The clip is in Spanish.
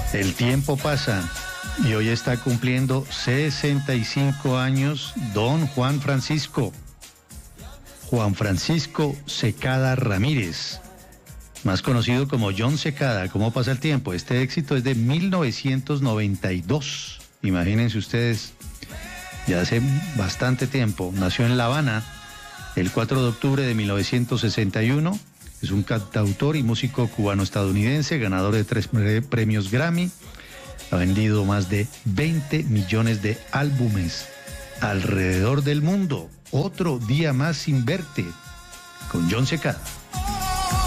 El tiempo pasa y hoy está cumpliendo 65 años don Juan Francisco Secada Ramírez, más conocido como John Secada. ¿Cómo pasa el tiempo? Este éxito es de 1992. Imagínense ustedes, ya hace bastante tiempo. Nació en La Habana el 4 de octubre de 1961. Es un cantautor y músico cubano-estadounidense, ganador de 3 premios Grammy. Ha vendido más de 20 millones de álbumes alrededor del mundo. Otro día más sin verte con John Secada.